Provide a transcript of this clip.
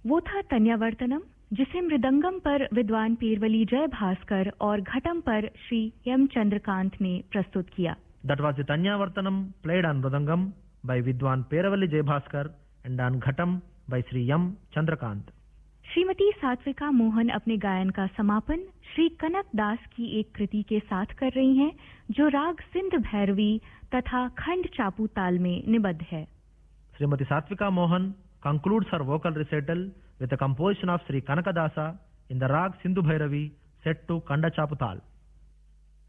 वो था तन्यावर्तनम, जिसे मृदंगम पर विद्वान पेरवली जय भास्कर और घटम पर श्री एम चंद्रकांत ने प्रस्तुत किया. That was the Tanyavartanam played on mridangam by Vidwan Peravalli Jayabhaskar and on ghatam by Sri M. Chandrakant. Shrimati सात्विका Mohan अपने गायन का समापन श्री कनक दास की एक कृति के साथ कर रही हैं, जो राग सिंध भैरवी तथा खंड चापू ताल में निबद्ध है. Srimati Satvika Mohan concludes her vocal recital with a composition of Sri Kanakadasa in the rag Sindhu Bhairavi set to Kanda Chaputal.